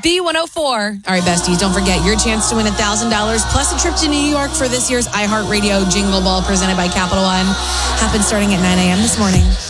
B104. All right, besties, don't forget your chance to win $1,000 plus a trip to New York for this year's iHeartRadio Jingle Ball presented by Capital One. Happens starting at 9 a.m. this morning.